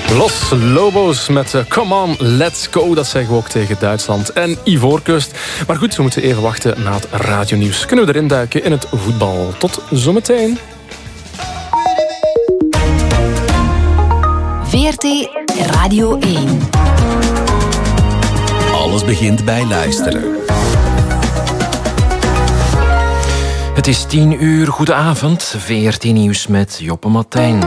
Los Lobos met Come On, Let's Go. Dat zeggen we ook tegen Duitsland en Ivoorkust. Maar goed, we moeten even wachten na het radionieuws. Kunnen we erin duiken in het voetbal. Tot zometeen. VRT Radio 1. Alles begint bij luisteren. Het is 10:00. Goedenavond. VRT Nieuws met Joppe Martijn.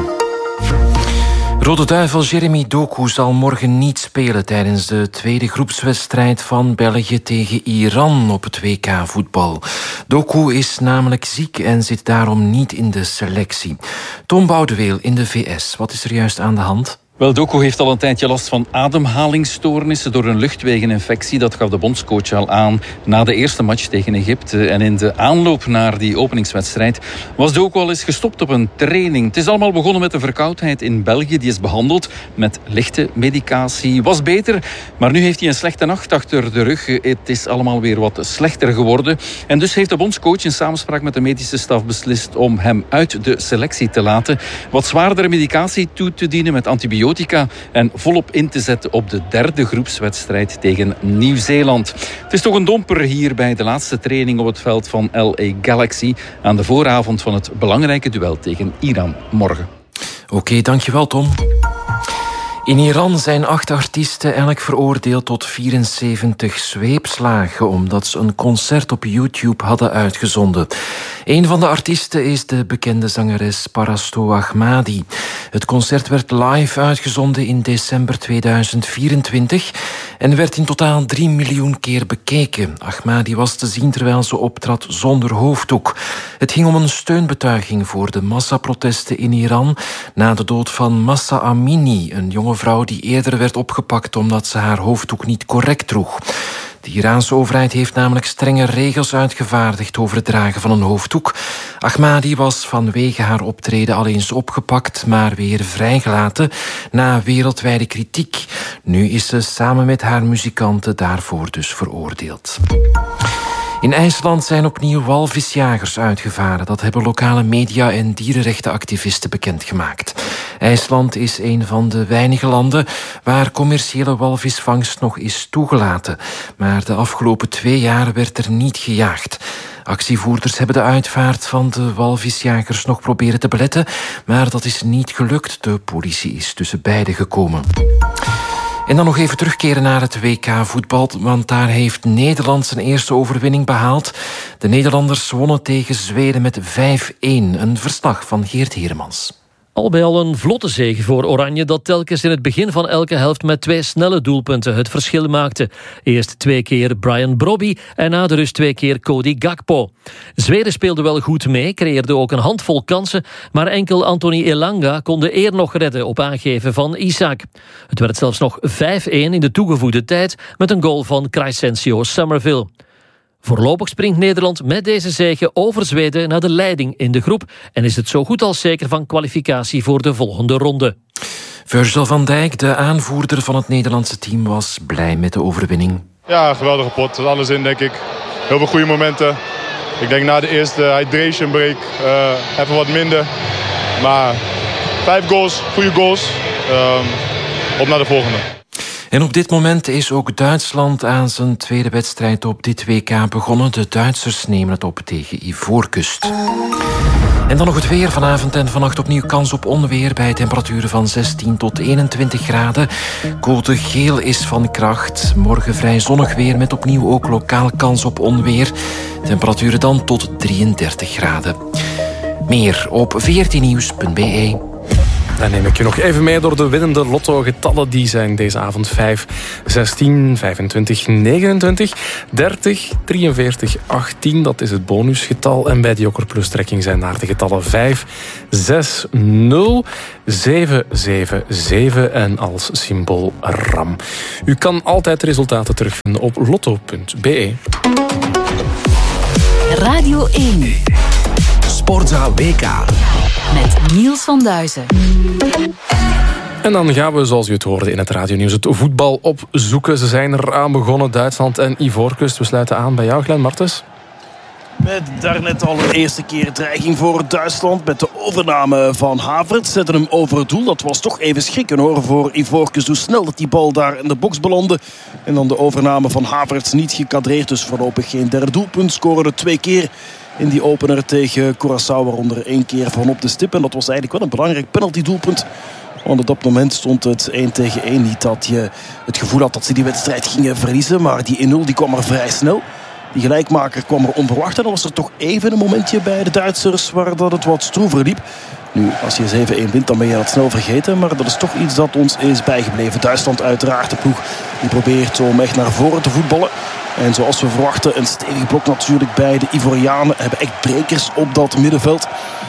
Rode Duivel Jeremy Doku zal morgen niet spelen tijdens de tweede groepswedstrijd van België tegen Iran op het WK voetbal. Doku is namelijk ziek en zit daarom niet in de selectie. Tom Boudeweel in de VS. Wat is er juist aan de hand? Wel, Doku heeft al een tijdje last van ademhalingsstoornissen door een luchtwegeninfectie. Dat gaf de bondscoach al aan na de eerste match tegen Egypte. En in de aanloop naar die openingswedstrijd was Doku al eens gestopt op een training. Het is allemaal begonnen met een verkoudheid in België. Die is behandeld met lichte medicatie. Was beter, maar nu heeft hij een slechte nacht achter de rug. Het is allemaal weer wat slechter geworden. En dus heeft de bondscoach in samenspraak met de medische staf beslist om hem uit de selectie te laten. Wat zwaardere medicatie toe te dienen met antibiotica en volop in te zetten op de derde groepswedstrijd tegen Nieuw-Zeeland. Het is toch een domper hier bij de laatste training op het veld van LA Galaxy aan de vooravond van het belangrijke duel tegen Iran morgen. Oké, dankjewel Tom. In Iran zijn 8 artiesten elk veroordeeld tot 74 zweepslagen omdat ze een concert op YouTube hadden uitgezonden. Een van de artiesten is de bekende zangeres Parasto Ahmadi. Het concert werd live uitgezonden in december 2024 en werd in totaal 3 miljoen keer bekeken. Ahmadi was te zien terwijl ze optrad zonder hoofddoek. Het ging om een steunbetuiging voor de massaprotesten in Iran na de dood van Mahsa Amini, een jonge vrouw die eerder werd opgepakt omdat ze haar hoofddoek niet correct droeg. De Iraanse overheid heeft namelijk strenge regels uitgevaardigd over het dragen van een hoofddoek. Ahmadi was vanwege haar optreden al eens opgepakt, maar weer vrijgelaten na wereldwijde kritiek. Nu is ze samen met haar muzikanten daarvoor dus veroordeeld. In IJsland zijn opnieuw walvisjagers uitgevaren. Dat hebben lokale media en dierenrechtenactivisten bekendgemaakt. IJsland is een van de weinige landen waar commerciële walvisvangst nog is toegelaten. Maar de afgelopen 2 jaar werd er niet gejaagd. Actievoerders hebben de uitvaart van de walvisjagers nog proberen te beletten, maar dat is niet gelukt. De politie is tussen beiden gekomen. En dan nog even terugkeren naar het WK voetbal, want daar heeft Nederland zijn eerste overwinning behaald. De Nederlanders wonnen tegen Zweden met 5-1. Een verslag van Geert Heremans. Al bij al een vlotte zege voor Oranje dat telkens in het begin van elke helft met 2 snelle doelpunten het verschil maakte. Eerst 2 keer Brian Brobby en na de rust 2 keer Cody Gakpo. Zweden speelde wel goed mee, creëerde ook een handvol kansen, maar enkel Anthony Elanga kon de eer nog redden op aangeven van Isaac. Het werd zelfs nog 5-1 in de toegevoegde tijd met een goal van Crescencio Summerville. Voorlopig springt Nederland met deze zege over Zweden naar de leiding in de groep en is het zo goed als zeker van kwalificatie voor de volgende ronde. Virgil van Dijk, de aanvoerder van het Nederlandse team, was blij met de overwinning. Ja, geweldige pot. Alles in, denk ik. Heel veel goede momenten. Ik denk na de eerste hydration break even wat minder. Maar 5 goals, goede goals. Op naar de volgende. En op dit moment is ook Duitsland aan zijn tweede wedstrijd op dit WK begonnen. De Duitsers nemen het op tegen Ivoorkust. En dan nog het weer. Vanavond en vannacht opnieuw kans op onweer bij temperaturen van 16 tot 21 graden. Code geel is van kracht. Morgen vrij zonnig weer met opnieuw ook lokaal kans op onweer. Temperaturen dan tot 33 graden. Meer op vrtnieuws.be. Dan neem ik je nog even mee door de winnende lotto-getallen. Die zijn deze avond 5, 16, 25, 29, 30, 43, 18. Dat is het bonusgetal. En bij de Joker Plus trekking zijn daar de getallen 5, 6, 0, 7, 7, 7 en als symbool RAM. U kan altijd de resultaten terugvinden op lotto.be. Radio 1. Sportzaal WK. Met Niels van Duizen. En dan gaan we, zoals u het hoorde in het radionieuws, het voetbal opzoeken. Ze zijn eraan begonnen, Duitsland en Ivoorkust. We sluiten aan bij jou, Glenn Martens. Met daarnet al een eerste keer dreiging voor Duitsland. Met de overname van Havertz. Zetten hem over het doel. Dat was toch even schrikken hoor voor Ivorcus. Hoe snel dat die bal daar in de box belandde. En dan de overname van Havertz niet gekadreerd. Dus voorlopig geen derde doelpunt. Scoren er 2 keer in die opener tegen Curaçao. Waaronder 1 keer van op de stip. En dat was eigenlijk wel een belangrijk penalty doelpunt. Want op dat moment stond het 1-1. Niet dat je het gevoel had dat ze die wedstrijd gingen verliezen. Maar die 1-0 die kwam er vrij snel. Die gelijkmaker kwam er onverwacht. En dan was er toch even een momentje bij de Duitsers waar dat het wat stroever liep. Nu, als je 7-1 wint, dan ben je dat snel vergeten. Maar dat is toch iets dat ons is bijgebleven. Duitsland uiteraard, de ploeg die probeert om echt naar voren te voetballen. En zoals we verwachten, een stevig blok natuurlijk bij de Ivorianen. Hebben echt brekers op dat middenveld.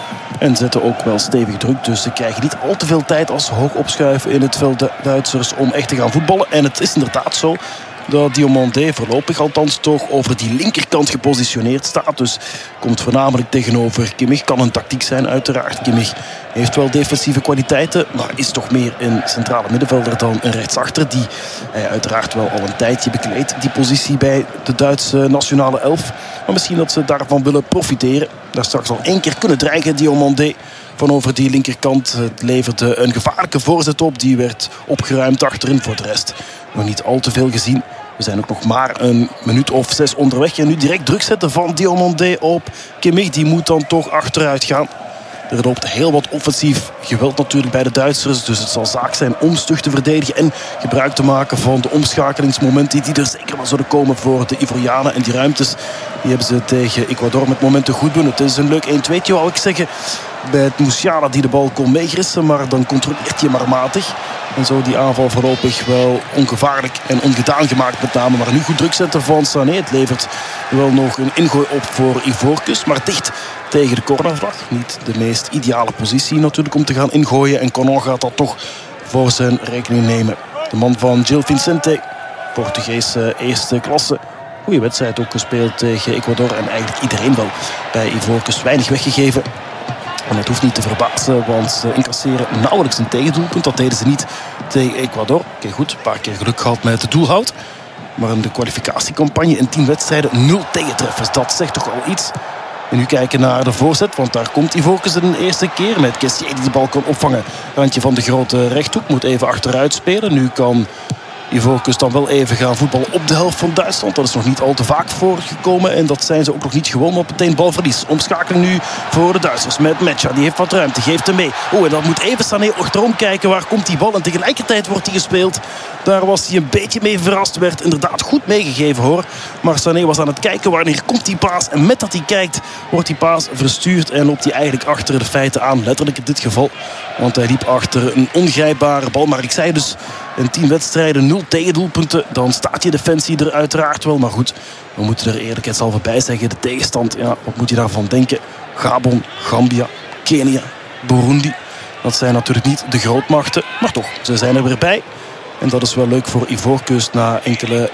En zetten ook wel stevig druk. Dus ze krijgen niet al te veel tijd als ze hoog opschuiven in het veld, de Duitsers, om echt te gaan voetballen. En het is inderdaad zo dat Diomandé voorlopig althans toch over die linkerkant gepositioneerd staat. Dus komt voornamelijk tegenover Kimmich. Kan een tactiek zijn uiteraard. Kimmich heeft wel defensieve kwaliteiten, maar is toch meer een centrale middenvelder dan een rechtsachter. Die hij uiteraard wel al een tijdje bekleedt, die positie bij de Duitse nationale elf. Maar misschien dat ze daarvan willen profiteren. Daar straks al 1 keer kunnen dreigen, Diomandé. Van over die linkerkant. Het leverde een gevaarlijke voorzet op. Die werd opgeruimd achterin. Voor de rest nog niet al te veel gezien. We zijn ook nog maar een minuut of 6 onderweg. En nu direct druk zetten van Diomandé op Kimmich. Die moet dan toch achteruit gaan. Er loopt heel wat offensief geweld natuurlijk bij de Duitsers. Dus het zal zaak zijn om stug te verdedigen. En gebruik te maken van de omschakelingsmomenten die er zeker wel zullen komen voor de Ivorianen. En die ruimtes die hebben ze tegen Ecuador met momenten goed doen. Het is een leuk 1-2'tje wou ik zeggen. Bij het Musiala die de bal kon meegrissen. Maar dan controleert hij maar matig. En zo die aanval voorlopig wel ongevaarlijk en ongedaan gemaakt met name. Maar nu goed druk zetten van Sané. Het levert wel nog een ingooi op voor Ivorcus. Maar dicht tegen de cornervlag. Niet de meest ideale positie natuurlijk om te gaan ingooien. En Conan gaat dat toch voor zijn rekening nemen. De man van Gil Vicente. Portugese eerste klasse. Goeie wedstrijd ook gespeeld tegen Ecuador. En eigenlijk iedereen wel bij Ivorcus weinig weggegeven. En het hoeft niet te verbazen, want ze incasseren nauwelijks een tegendoelpunt. Dat deden ze niet tegen Ecuador. Oké, goed, een paar keer geluk gehad met het doelhoud. Maar in de kwalificatiecampagne in 10 wedstrijden 0 tegentreffers. Dat zegt toch al iets. En nu kijken naar de voorzet, want daar komt Ivorcus een eerste keer met Kessié die de bal kan opvangen. Randje van de grote rechthoek, moet even achteruit spelen. Nu kan Ivorcus dan wel even gaan voetballen op de helft van Duitsland. Dat is nog niet al te vaak voorgekomen. En dat zijn ze ook nog niet gewoon, maar meteen balverlies. Omschakeling nu voor de Duitsers met Mecha. Die heeft wat ruimte, geeft hem mee. En dan moet even Sané achterom kijken. Waar komt die bal? En tegelijkertijd wordt hij gespeeld. Daar was hij een beetje mee verrast. Werd inderdaad goed meegegeven hoor. Maar Sané was aan het kijken wanneer komt die paas. En met dat hij kijkt wordt die paas verstuurd. En loopt hij eigenlijk achter de feiten aan. Letterlijk in dit geval. Want hij liep achter een ongrijpbare bal. Maar ik zei dus in 10 wedstrijden 0 tegendoelpunten. Dan staat je defensie er uiteraard wel. Maar goed, we moeten er eerlijkheidshalve bij zeggen. De tegenstand, ja, wat moet je daarvan denken? Gabon, Gambia, Kenia, Burundi. Dat zijn natuurlijk niet de grootmachten. Maar toch, ze zijn er weer bij. En dat is wel leuk voor Ivorcus na enkele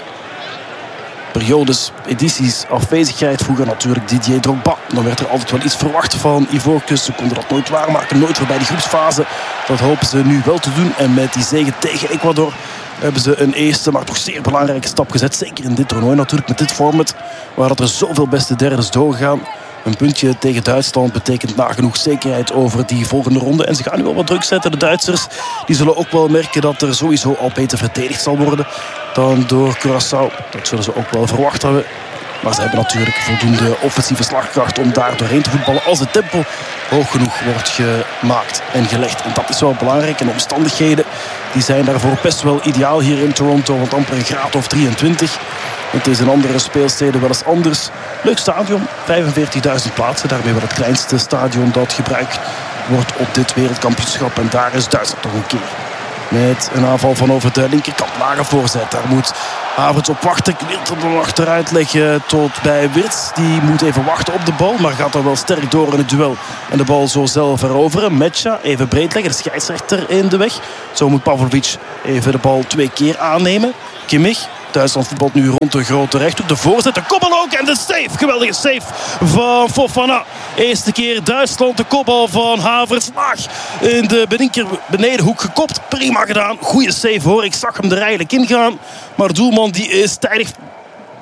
periodes, edities, afwezigheid. Vroeger natuurlijk Didier Drogba. Dan werd er altijd wel iets verwacht van Ivorcus. Ze konden dat nooit waarmaken, nooit voorbij die groepsfase. Dat hopen ze nu wel te doen. En met die zege tegen Ecuador hebben ze een eerste, maar toch zeer belangrijke stap gezet. Zeker in dit toernooi natuurlijk, met dit format. Waar dat er zoveel beste derdes doorgaan. Een puntje tegen Duitsland betekent nagenoeg zekerheid over die volgende ronde. En ze gaan nu wel wat druk zetten. De Duitsers die zullen ook wel merken dat er sowieso al beter verdedigd zal worden dan door Curaçao. Dat zullen ze ook wel verwacht hebben. Maar ze hebben natuurlijk voldoende offensieve slagkracht om daar doorheen te voetballen als het tempo hoog genoeg wordt gemaakt en gelegd. En dat is wel belangrijk. En de omstandigheden die zijn daarvoor best wel ideaal hier in Toronto. Want amper een graad of 23. Het is in andere speelsteden wel eens anders. Leuk stadion, 45.000 plaatsen. Daarmee wel het kleinste stadion dat gebruikt wordt op dit wereldkampioenschap. En daar is Duitsland toch een keer. Met een aanval van over de linkerkant. Lage voorzet. Daar moet Havertz op wachten. Wilt hem dan achteruit leggen tot bij Wirtz. Die moet even wachten op de bal. Maar gaat dan wel sterk door in het duel. En de bal zo zelf veroveren. Mecha even breed leggen. De scheidsrechter in de weg. Zo moet Pavlovic even de bal 2 keer aannemen. Kimmich. Duitsland voetbalt nu rond de grote rechthoek. De voorzet, de kopbal ook en de save. Geweldige save van Fofana. Eerste keer Duitsland, de kopbal van Havertz. Laag in de benedenhoek gekopt. Prima gedaan. Goeie save hoor. Ik zag hem er eigenlijk in gaan. Maar de doelman die is tijdig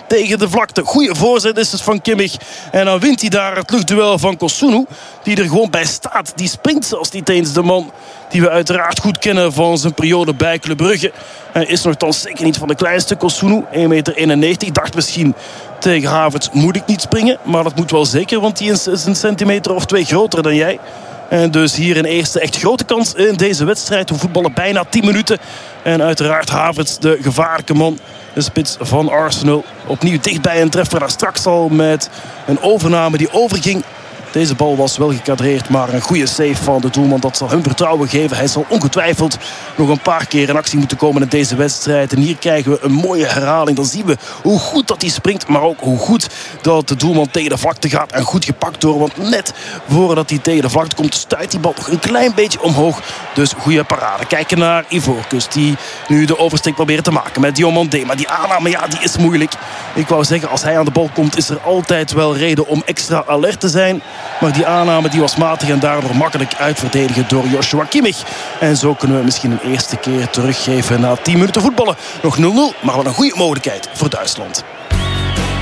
tegen de vlakte. Goeie voorzet is het van Kimmich. En dan wint hij daar het luchtduel van Kosunu, die er gewoon bij staat. Die springt zelfs niet eens, de man die we uiteraard goed kennen van zijn periode bij Club Brugge. Hij is nogthans zeker niet van de kleinste, Kosunu, 1,91 meter. Dacht misschien tegen Havertz moet ik niet springen, maar dat moet wel zeker, want die is een centimeter of 2 groter dan jij. En dus hier een eerste echt grote kans in deze wedstrijd. We voetballen bijna 10 minuten. En uiteraard Havertz, de gevaarlijke man, de spits van Arsenal, opnieuw dichtbij een treffer. Daar straks al met een overname die overging. Deze bal was wel gekadreerd, maar een goede save van de doelman. Dat zal hem vertrouwen geven. Hij zal ongetwijfeld nog een paar keer in actie moeten komen in deze wedstrijd. En hier krijgen we een mooie herhaling. Dan zien we hoe goed dat hij springt, maar ook hoe goed dat de doelman tegen de vlakte gaat. En goed gepakt door, want net voordat hij tegen de vlakte komt, stuit die bal nog een klein beetje omhoog. Dus goede parade. Kijken naar Ivoorkust, die nu de oversteek probeert te maken met Diomandé. Maar die aanname, ja, die is moeilijk. Ik wou zeggen, als hij aan de bal komt, is er altijd wel reden om extra alert te zijn. Maar die aanname die was matig en daardoor makkelijk uitverdedigen door Joshua Kimmich. En zo kunnen we misschien een eerste keer teruggeven na 10 minuten voetballen. Nog 0-0, maar wat een goede mogelijkheid voor Duitsland.